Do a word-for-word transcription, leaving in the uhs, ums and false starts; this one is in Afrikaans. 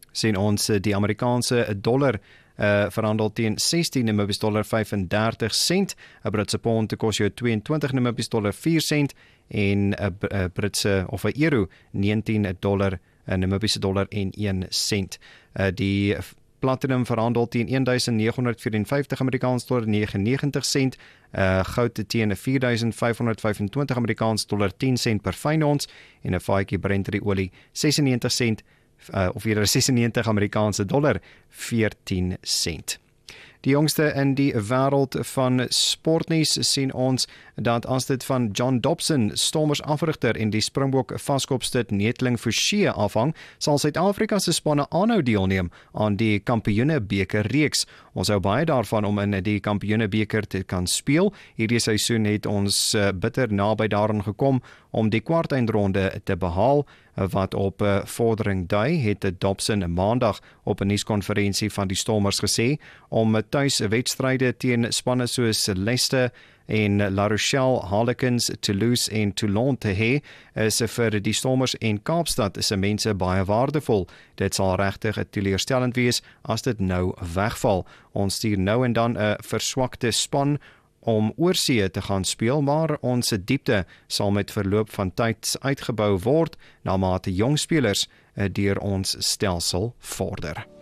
sien ons die Amerikaanse dollar Uh, verhandel teen sestien Namibiese dollar vyf-en-dertig sent, 'n Britse pond kos jou twee-en-twintig Namibiese dollar vier sent en 'n Britse of 'n euro negentien dollar, 'n Namibiese dollar en een sent. Uh, die platinum verhandel teen een duisend nege honderd vyf-en-vyftig Amerikaanse dollar negenennegentig sent, uh, goud teen vier duisend vyf honderd vyf-en-twintig Amerikaanse dollar tien sent per fyn ons en 'n vaatjie Brent olie sesennegentig sent Uh, of eerder sesennegentig Amerikaanse dollar, veertien sent. Die jongste in die wêreld van sportnuus sien ons dat as dit van John Dobson, Stormers afrigter en die Springbok vaskopstit Netling Forsie afhang, sal Suid-Afrika se spanne aanhou deelneem aan die Kampioenebeker reeks. Ons hou baie daarvan om in die Kampioenebeker te kan speel. Hierdie seisoen het ons uh, bitter naby daaraan gekom om die kwartfinale te behaal. Wat op uh, vordering dui, het Dobson maandag op 'n nuuskonferensie van die Stormers gesê om tuis wedstryde teen spanne soos Leicester en La Rochelle, Harlequins, Toulouse en Toulon te hê, is vir die Stormers en Kaapstad se mense baie waardevol. Dit sal regtig 'n teleurstellend wees as dit nou wegval. Ons stuur nou en dan 'n verswakte span om oorsee te gaan speel, maar ons diepte sal met verloop van tyd uitgebou word, na mate jong spelers deur ons stelsel vorder.